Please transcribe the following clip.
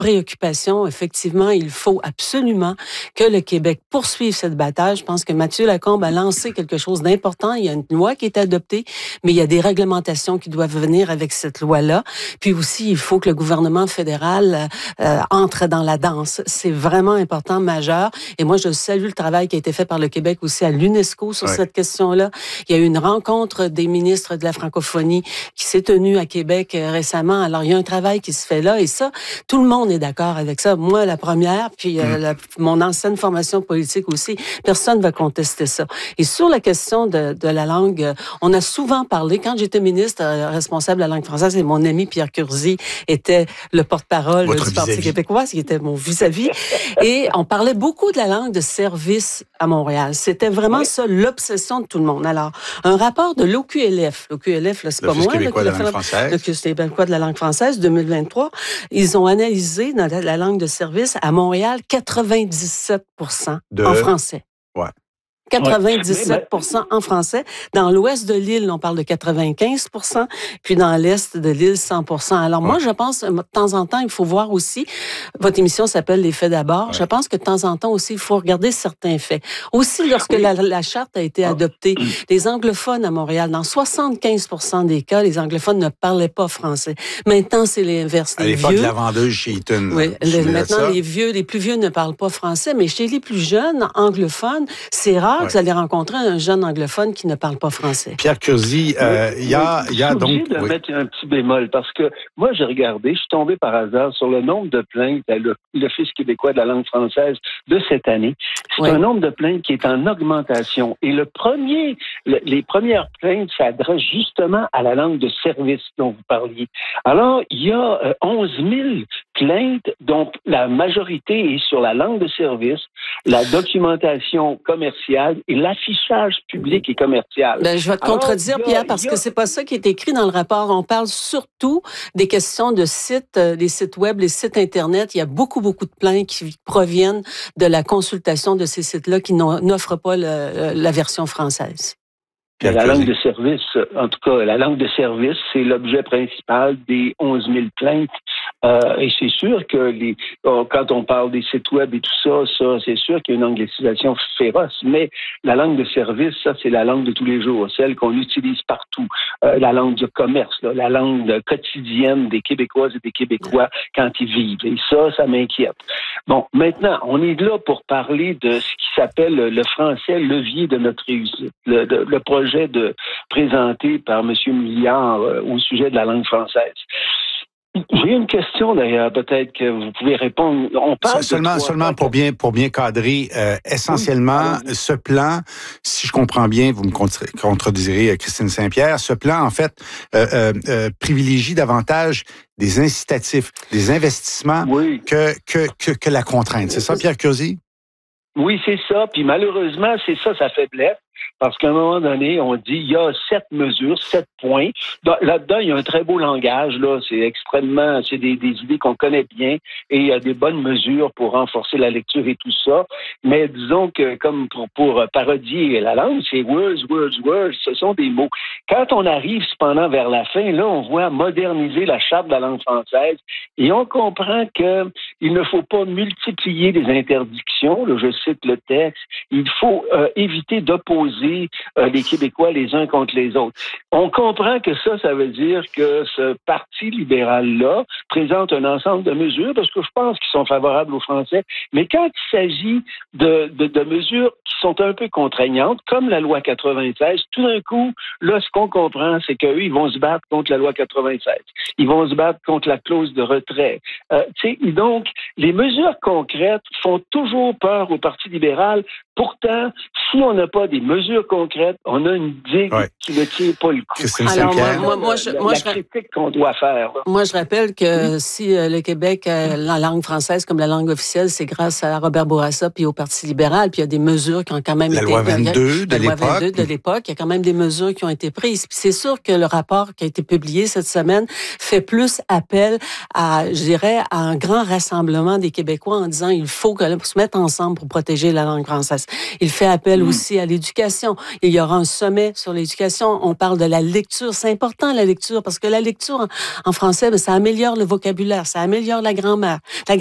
préoccupation. Effectivement, il faut absolument que le Québec poursuive cette bataille. Je pense que Mathieu Lacombe a lancé quelque chose d'important. Il y a une loi qui est adoptée, mais il y a des réglementations qui doivent venir avec cette loi-là. Puis aussi, il faut que le gouvernement fédéral entre dans la danse. C'est vraiment important, majeur. Et moi, je salue le travail qui a été fait par le Québec aussi à l'UNESCO sur cette question-là. Il y a eu une rencontre des ministres de la francophonie qui s'est tenue à Québec récemment. Alors, il y a un travail qui se fait là et ça, tout le monde est d'accord avec ça. Moi, la première, puis mon ancienne formation politique aussi, personne ne va contester ça. Et sur la question de la langue, on a souvent parlé, quand j'étais ministre responsable de la langue française, et mon ami Pierre Curzi était le porte-parole du Parti québécois, qui était mon vis-à-vis, et on parlait beaucoup de la langue de service à Montréal. C'était vraiment ça, l'obsession de tout le monde. Alors, un rapport de l'OQLF, là, c'est pas moi, l'Office québécois de la langue française. L'Office québécois de la langue française, 2023, ils ont analysé dans la langue de service à Montréal 97% en français. Ouais. 97% en français. Dans l'ouest de l'île, on parle de 95%, puis dans l'est de l'île, 100%. Alors moi, je pense, de temps en temps, il faut voir aussi, votre émission s'appelle « Les faits d'abord », je pense que de temps en temps aussi, il faut regarder certains faits. Aussi, lorsque la charte a été adoptée, les anglophones à Montréal, dans 75% des cas, les anglophones ne parlaient pas français. Maintenant, c'est l'inverse. À l'époque de la vendeuse chez Eaton. Oui, maintenant, les plus vieux ne parlent pas français, mais chez les plus jeunes anglophones, c'est rare que vous allez rencontrer un jeune anglophone qui ne parle pas français. Pierre Curzi, il y a donc... Je suis obligé de mettre un petit bémol, parce que moi, j'ai regardé, je suis tombé par hasard sur le nombre de plaintes à l'Office québécois de la langue française de cette année. C'est un nombre de plaintes qui est en augmentation. Et les premières plaintes s'adressent justement à la langue de service dont vous parliez. Alors, il y a 11 000 plaintes dont la majorité est sur la langue de service, la documentation commerciale et l'affichage public et commercial. Ben, je vais te contredire, Pierre, parce que c'est pas ça qui est écrit dans le rapport. On parle surtout des questions de sites, les sites web, les sites Internet. Il y a beaucoup de plaintes qui proviennent de la consultation de ces sites-là qui n'offrent pas la version française. La langue de service, en tout cas, la langue de service, c'est l'objet principal des 11 000 plaintes. Et c'est sûr que quand on parle des sites web et tout ça, c'est sûr qu'il y a une anglicisation féroce. Mais la langue de service, ça, c'est la langue de tous les jours, celle qu'on utilise partout. La langue du commerce, la langue quotidienne des Québécoises et des Québécois quand ils vivent. Et ça m'inquiète. Bon, maintenant, on est là pour parler de ce qui s'appelle le français levier de notre réussite. Le projet présenté par M. Milliard au sujet de la langue française. J'ai une question d'ailleurs, peut-être que vous pouvez répondre. On parle seulement pour bien cadrer, essentiellement, ce plan, si je comprends bien, vous me contredirez, Christine Saint-Pierre, ce plan, en fait, privilégie davantage des incitatifs, des investissements que la contrainte. C'est ça, Pierre Curzi? Oui, c'est ça. Puis malheureusement, c'est ça sa faiblesse. Parce qu'à un moment donné, on dit il y a 7 mesures, 7 points. Là-dedans, il y a un très beau langage. Là, c'est des idées qu'on connaît bien et il y a des bonnes mesures pour renforcer la lecture et tout ça. Mais disons que comme pour parodier la langue, c'est words, ce sont des mots. Quand on arrive cependant vers la fin, là, on voit moderniser la charte de la langue française et on comprend que il ne faut pas multiplier les interdictions. Là, je cite le texte. Il faut éviter d'opposer les Québécois les uns contre les autres. On comprend que ça veut dire que ce parti libéral-là présente un ensemble de mesures, parce que je pense qu'ils sont favorables aux Français, mais quand il s'agit de mesures qui sont un peu contraignantes, comme la loi 96, tout d'un coup, là, ce qu'on comprend, c'est qu'eux, ils vont se battre contre la loi 96. Ils vont se battre contre la clause de retrait. Donc, les mesures concrètes font toujours peur au Parti libéral. Pourtant, si on n'a pas des mesures concrètes, on a une digue qui ne tient pas le coup. Alors, moi, la critique qu'on doit faire. Là. Moi, je rappelle que si le Québec a la langue française comme la langue officielle, c'est grâce à Robert Bourassa puis au Parti libéral. Puis il y a des mesures qui ont quand même été... La loi 22 de l'époque. Il y a quand même des mesures qui ont été prises. Puis c'est sûr que le rapport qui a été publié cette semaine fait plus appel à, je dirais, à un grand rassemblement des Québécois en disant il faut se mettre ensemble pour protéger la langue française. jeunesse. Il fait appel aussi à l'éducation. Il y aura un sommet sur l'éducation. On parle de la lecture. C'est important, la lecture, parce que la lecture en français, ça améliore le vocabulaire, ça améliore la grammaire.